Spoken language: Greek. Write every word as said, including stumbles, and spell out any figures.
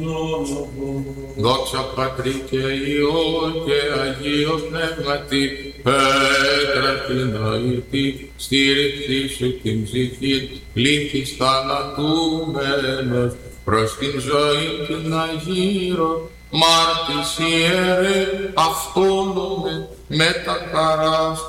Δόξα Πατρί και Υιό και Αγίο Πνεύματι, πέτρα την αητή, στήριξή σου την ψυχή, λύθης θανατούμενος, προς την ζωή την αγύρω, μάρτης ιερέ, αυτόνομε, με τα χαράς